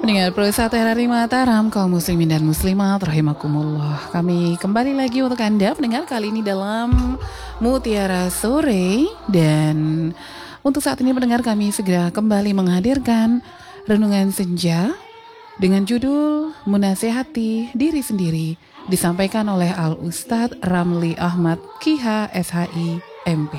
Pendengar Perusahaan Terari Mataram, kaum muslimin dan muslimat rahimakumullah. Kami kembali lagi untuk Anda pendengar kali ini dalam Mutiara Sore. Dan untuk saat ini pendengar kami segera kembali menghadirkan Renungan Senja dengan judul Menasehati Diri Sendiri, disampaikan oleh Al Ustadz Ramli Ahmad Kiha SHI MP.